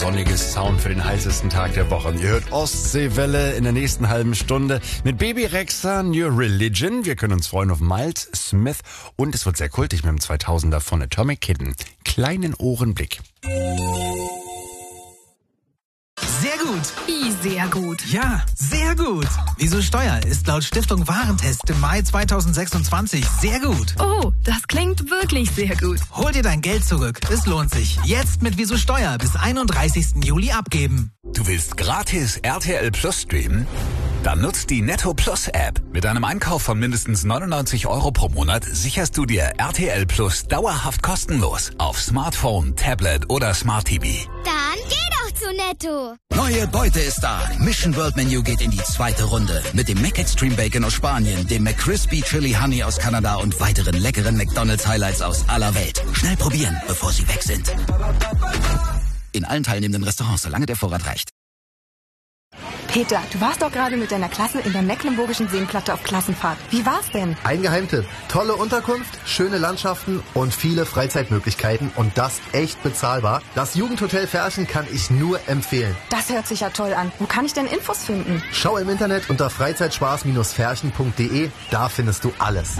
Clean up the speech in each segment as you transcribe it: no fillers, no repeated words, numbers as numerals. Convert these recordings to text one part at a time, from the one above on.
sonniges Sound für den heißesten Tag der Woche. Ihr hört Ostseewelle in der nächsten halben Stunde mit Baby Rexha, New Religion. Wir können uns freuen auf Miles Smith und es wird sehr kultig mit dem 2000er von Atomic Kitten. Kleinen Ohrenblick. Sehr gut. Wie sehr gut? Ja, sehr gut. Wieso Steuer ist laut Stiftung Warentest im Mai 2026 sehr gut. Oh, das klingt wirklich sehr gut. Hol dir dein Geld zurück. Es lohnt sich. Jetzt mit Wieso Steuer bis 31. Juli abgeben. Du willst gratis RTL Plus streamen? Dann nutzt die Netto Plus App. Mit einem Einkauf von mindestens 99 € pro Monat sicherst du dir RTL Plus dauerhaft kostenlos auf Smartphone, Tablet oder Smart TV. Dann geh doch zu Netto. Neue Beute ist da. Mission World Menu geht in die zweite Runde. Mit dem McExtreme Bacon aus Spanien, dem McCrispy Chili Honey aus Kanada und weiteren leckeren McDonald's Highlights aus aller Welt. Schnell probieren, bevor sie weg sind. In allen teilnehmenden Restaurants, solange der Vorrat reicht. Peter, du warst doch gerade mit deiner Klasse in der Mecklenburgischen Seenplatte auf Klassenfahrt. Wie war's denn? Ein Geheimtipp. Tolle Unterkunft, schöne Landschaften und viele Freizeitmöglichkeiten und das echt bezahlbar. Das Jugendhotel Ferchen kann ich nur empfehlen. Das hört sich ja toll an. Wo kann ich denn Infos finden? Schau im Internet unter freizeitspaß-ferchen.de. Da findest du alles.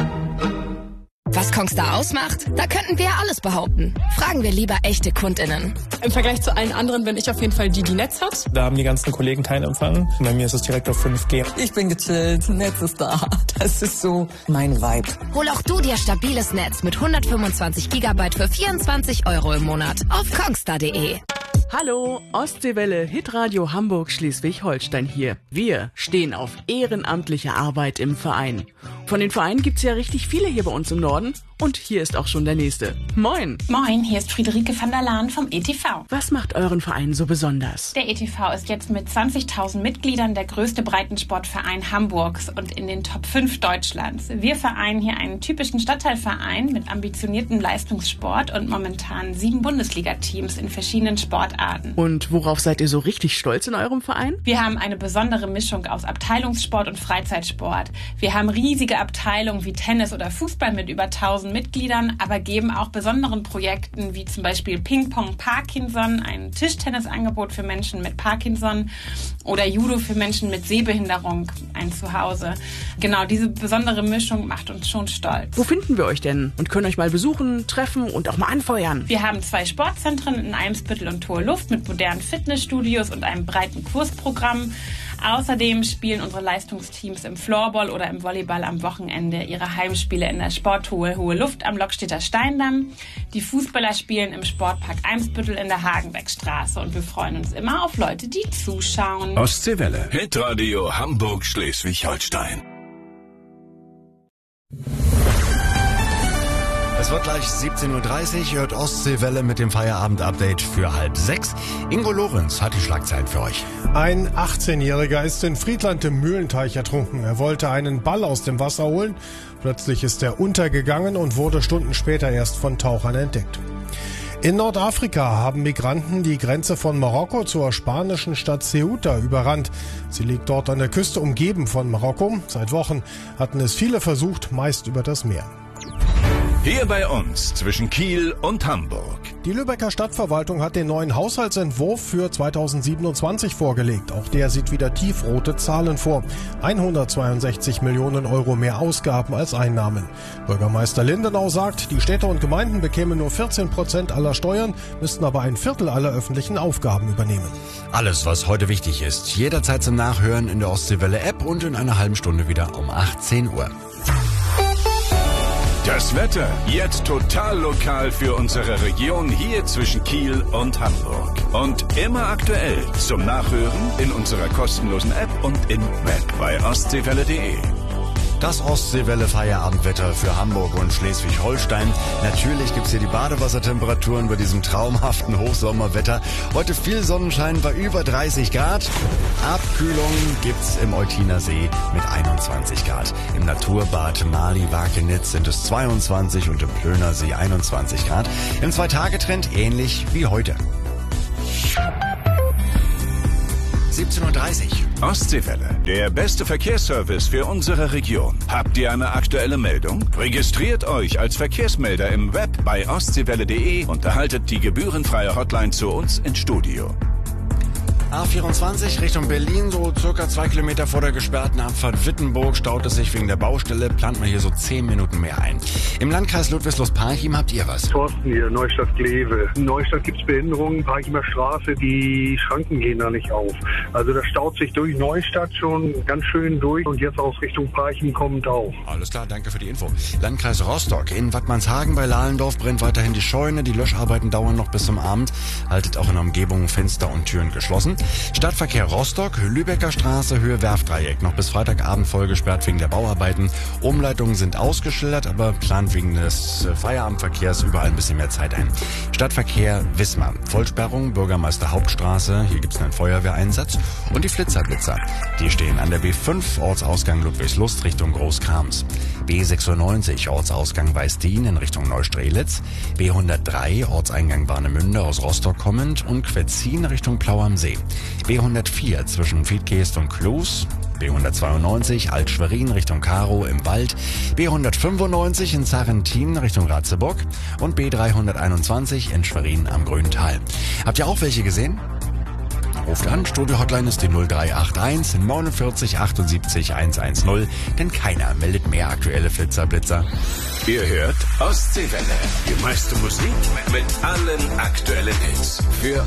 Was Kongstar ausmacht? Da könnten wir ja alles behaupten. Fragen wir lieber echte KundInnen. Im Vergleich zu allen anderen bin ich auf jeden Fall die Netz hat. Da haben die ganzen Kollegen keinen Empfang. Bei mir ist es direkt auf 5G. Ich bin gechillt, Netz ist da. Das ist so mein Vibe. Hol auch du dir stabiles Netz mit 125 GB für 24 € im Monat auf kongstar.de. Hallo, Ostseewelle, Hitradio Hamburg Schleswig-Holstein hier. Wir stehen auf ehrenamtliche Arbeit im Verein. Von den Vereinen gibt's ja richtig viele hier bei uns im Norden. Und hier ist auch schon der nächste. Moin. Moin, hier ist Friederike van der Laan vom ETV. Was macht euren Verein so besonders? Der ETV ist jetzt mit 20.000 Mitgliedern der größte Breitensportverein Hamburgs und in den Top 5 Deutschlands. Wir vereinen hier einen typischen Stadtteilverein mit ambitioniertem Leistungssport und momentan 7 Bundesliga-Teams in verschiedenen Sportarten. Und worauf seid ihr so richtig stolz in eurem Verein? Wir haben eine besondere Mischung aus Abteilungssport und Freizeitsport. Wir haben riesige Abteilungen wie Tennis oder Fußball mit über 1000 Mitgliedern, aber geben auch besonderen Projekten wie zum Beispiel Ping-Pong Parkinson, ein Tischtennisangebot für Menschen mit Parkinson oder Judo für Menschen mit Sehbehinderung, ein Zuhause. Genau, diese besondere Mischung macht uns schon stolz. Wo finden wir euch denn und können euch mal besuchen, treffen und auch mal anfeuern? Wir haben 2 Sportzentren in Eimsbüttel und Hohe Luft mit modernen Fitnessstudios und einem breiten Kursprogramm. Außerdem spielen unsere Leistungsteams im Floorball oder im Volleyball am Wochenende ihre Heimspiele in der Sporthalle Hohe Luft am Lockstedter Steindamm. Die Fußballer spielen im Sportpark Eimsbüttel in der Hagenbeckstraße und wir freuen uns immer auf Leute, die zuschauen. Ostseewelle, Hitradio Hamburg Schleswig-Holstein. Es wird gleich 17:30 Uhr, ihr hört Ostseewelle mit dem Feierabend-Update für 5:30. Ingo Lorenz hat die Schlagzeilen für euch. Ein 18-Jähriger ist in Friedland im Mühlenteich ertrunken. Er wollte einen Ball aus dem Wasser holen. Plötzlich ist er untergegangen und wurde Stunden später erst von Tauchern entdeckt. In Nordafrika haben Migranten die Grenze von Marokko zur spanischen Stadt Ceuta überrannt. Sie liegt dort an der Küste, umgeben von Marokko. Seit Wochen hatten es viele versucht, meist über das Meer. Hier bei uns zwischen Kiel und Hamburg. Die Lübecker Stadtverwaltung hat den neuen Haushaltsentwurf für 2027 vorgelegt. Auch der sieht wieder tiefrote Zahlen vor. 162 Millionen € mehr Ausgaben als Einnahmen. Bürgermeister Lindenau sagt, die Städte und Gemeinden bekämen nur 14% aller Steuern, müssten aber ein Viertel aller öffentlichen Aufgaben übernehmen. Alles, was heute wichtig ist, jederzeit zum Nachhören in der Ostseewelle-App und in einer halben Stunde wieder um 18 Uhr. Das Wetter jetzt total lokal für unsere Region hier zwischen Kiel und Hamburg. Und immer aktuell zum Nachhören in unserer kostenlosen App und im Web bei ostseewelle.de. Das Ostseewelle-Feierabendwetter für Hamburg und Schleswig-Holstein. Natürlich gibt's hier die Badewassertemperaturen bei diesem traumhaften Hochsommerwetter. Heute viel Sonnenschein bei über 30 Grad. Abkühlung gibt's im Eutiner See mit 21 Grad. Im Naturbad Mali-Wakenitz sind es 22 und im Plöner See 21 Grad. Im 2-Tage-Trend ähnlich wie heute. 17:30 Uhr. Ostseewelle, der beste Verkehrsservice für unsere Region. Habt ihr eine aktuelle Meldung? Registriert euch als Verkehrsmelder im Web bei ostseewelle.de und erhaltet die gebührenfreie Hotline zu uns ins Studio. A24 Richtung Berlin, so circa 2 Kilometer vor der gesperrten Abfahrt Wittenburg staut es sich wegen der Baustelle, plant man hier so 10 Minuten mehr ein. Im Landkreis Ludwigslust-Parchim habt ihr was? Thorsten hier, Neustadt-Glewe. In Neustadt gibt's Behinderungen, Parchimer Straße, die Schranken gehen da nicht auf. Also das staut sich durch Neustadt schon ganz schön durch und jetzt aus Richtung Parchim kommt auch. Alles klar, danke für die Info. Landkreis Rostock, in Wattmannshagen bei Lahlendorf brennt weiterhin die Scheune, die Löscharbeiten dauern noch bis zum Abend, haltet auch in der Umgebung Fenster und Türen geschlossen. Stadtverkehr Rostock, Lübecker Straße, Höhe Werftdreieck, noch bis Freitagabend voll gesperrt wegen der Bauarbeiten. Umleitungen sind ausgeschildert, aber plant wegen des Feierabendverkehrs überall ein bisschen mehr Zeit ein. Stadtverkehr Wismar, Vollsperrung, Bürgermeister Hauptstraße, hier gibt's einen Feuerwehreinsatz. Und die Flitzerblitzer, die stehen an der B5, Ortsausgang Ludwigslust Richtung Großkrams. B96, Ortsausgang Weißdien in Richtung Neustrelitz. B103, Ortseingang Warnemünde aus Rostock kommend und Quetzin Richtung Plau am See. B104 zwischen Fiedgeest und Kloos. B192 Alt-Schwerin Richtung Karow im Wald. B195 in Sarrentin Richtung Ratzeburg. Und B321 in Schwerin am Grüntal. Habt ihr auch welche gesehen? Ruft an, Studio-Hotline ist die 0381 49 78 110, denn keiner meldet mehr aktuelle Flitzerblitzer. Ihr hört Ostseewelle, die meiste Musik mit allen aktuellen Hits. Für